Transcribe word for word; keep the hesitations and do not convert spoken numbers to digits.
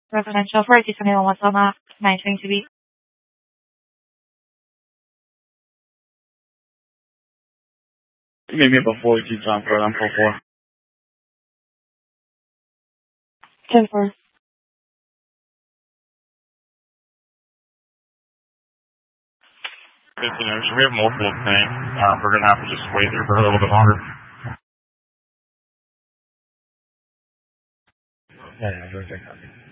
Residential forty twenty-one, what's on that? nine twenty to be. Maybe about forty-two time for them for four. ten four. fifteen hours. We have multiple things. Uh, we're going to have to just wait there for a little bit longer. Yeah, yeah, everything.